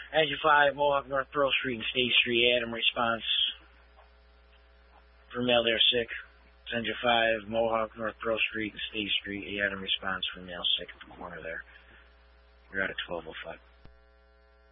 Engine 5, Mohawk North Pearl Street and State Street. Adam response for male there sick. Engine 5, Mohawk North Pearl Street and State Street. Adam response for male sick at the corner there. You're out of 1205.